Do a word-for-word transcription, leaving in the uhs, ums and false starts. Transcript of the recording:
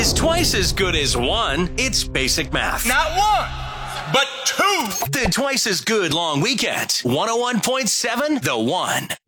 is twice as good as one. It's basic math. Not one, but two. The Twice as Good Long Weekend. one oh one point seven The One.